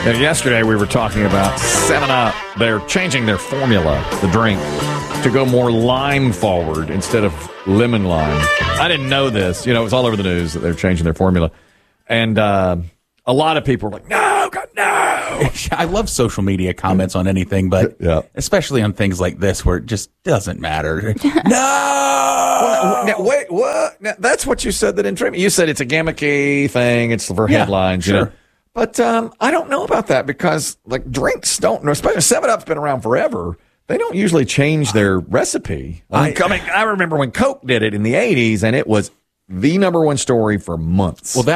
Now, yesterday we were talking about 7-Up. They're changing their formula, the drink, to go more lime forward instead of lemon lime. I didn't know this. You know, it was all over the news that they're changing their formula. And a lot of people were like, no, God, no. I love social media comments on anything, but especially on things like this where it just doesn't matter. No! Now, wait, what? Now, that's what you said that in treatment. You said it's a gimmicky thing. It's for headlines, sure. you know. But I don't know about that because, like, drinks don't, especially 7-Up's been around forever. They don't usually change their recipe. I remember when Coke did it in the 80s, and it was the number one story for months. Well,